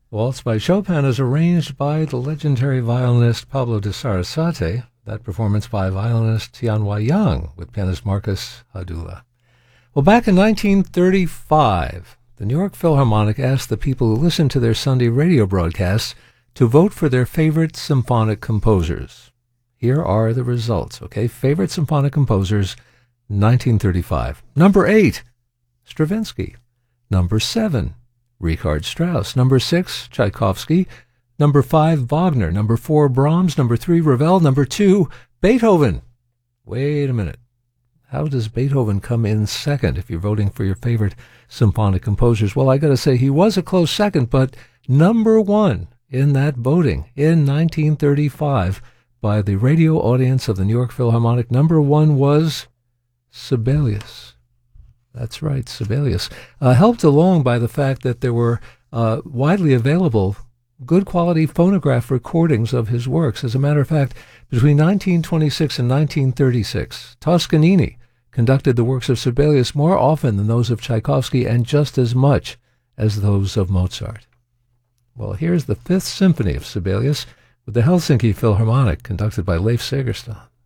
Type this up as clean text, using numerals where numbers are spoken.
Waltz by Chopin is arranged by the legendary violinist Pablo de Sarasate. That performance by violinist Tianhua Yang with pianist Marcus Hadula. Well, back in 1935, the New York Philharmonic asked the people who listened to their Sunday radio broadcasts to vote for their favorite symphonic composers. Here are the results, okay? Favorite symphonic composers, 1935. Number 8, Stravinsky. Number 7, Richard Strauss. Number 6, Tchaikovsky. Number 5, Wagner. Number 4, Brahms. Number 3, Ravel. Number 2, Beethoven. Wait a minute. How does Beethoven come in second if you're voting for your favorite symphonic composers? Well, I got to say he was a close second, but number 1 in that voting in 1935 by the radio audience of the New York Philharmonic, number 1 was Sibelius. That's right, Sibelius. Helped along by the fact that there were widely available good quality phonograph recordings of his works. As a matter of fact, between 1926 and 1936, Toscanini conducted the works of Sibelius more often than those of Tchaikovsky and just as much as those of Mozart. Well, here's the Fifth Symphony of Sibelius with the Helsinki Philharmonic, conducted by Leif Segerstad.